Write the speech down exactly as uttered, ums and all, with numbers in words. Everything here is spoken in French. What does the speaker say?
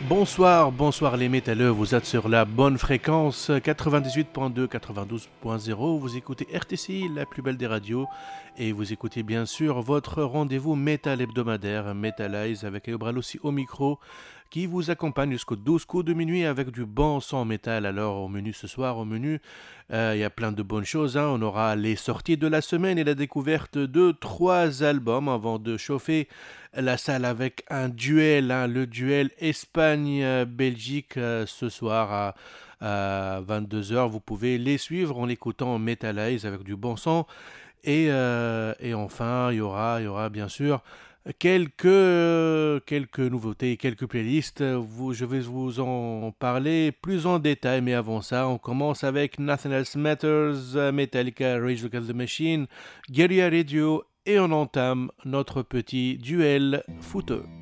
Bonsoir, bonsoir les métalleux, vous êtes sur la bonne fréquence quatre-vingt-dix-huit point deux, quatre-vingt-douze point zéro, vous écoutez R T C, la plus belle des radios, et vous écoutez bien sûr votre rendez-vous métal hebdomadaire, Metalize, avec Eobral aussi au micro, qui vous accompagne jusqu'aux douze coups de minuit avec du bon son métal. Alors au menu ce soir, au menu, euh, il y a plein de bonnes choses, hein. On aura les sorties de la semaine et la découverte de trois albums avant de chauffer la salle avec un duel, hein, le duel Espagne-Belgique euh, ce soir à, à vingt-deux heures. Vous pouvez les suivre en écoutant Metalize avec du bon son. Et, euh, et enfin, il y aura, il y aura bien sûr quelques, quelques nouveautés, quelques playlists. Vous, je vais vous en parler plus en détail, mais avant ça, on commence avec Nothing Else Matters, Metallica, Rage Against the Machine, Guerrilla Radio, et on entame notre petit duel footeux.